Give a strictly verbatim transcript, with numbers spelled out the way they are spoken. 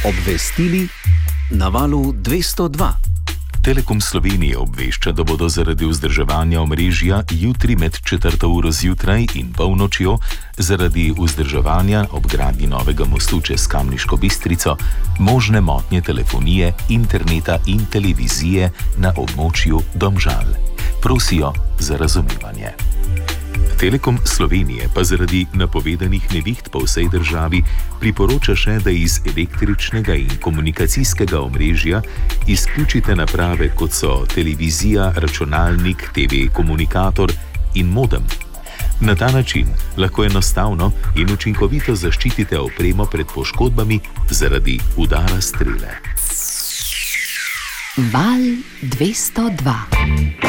Obvestili na valu dvesto dva. Telekom Slovenije obvešča, da bodo zaradi vzdrževanja omrežja jutri med četrto uro zjutraj in polnočjo zaradi vzdrževanja ob gradnji novega mostu čez Kamniško Bistrico možne motnje telefonije, interneta in televizije na območju Domžal. Prosijo za razumevanje. Telekom Slovenije pa zaradi napovedanih neviht po vsej državi priporoča še, da iz električnega in komunikacijskega omrežja izključite naprave, kot so televizija, računalnik, te ve komunikator in modem. Na ta način lahko enostavno in učinkovito zaščitite opremo pred poškodbami zaradi udara strele. Val dvesto dva.